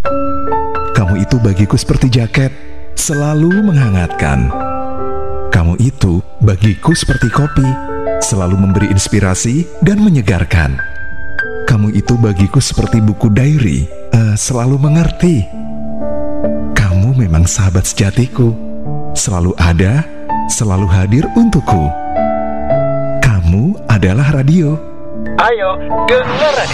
Kamu itu bagiku seperti jaket, selalu menghangatkan. Kamu itu bagiku seperti kopi, selalu memberi inspirasi dan menyegarkan. Kamu itu bagiku seperti buku diary, selalu mengerti. Kamu memang sahabat sejatiku, selalu ada, selalu hadir untukku. Kamu adalah radio. Ayo, dengar radio.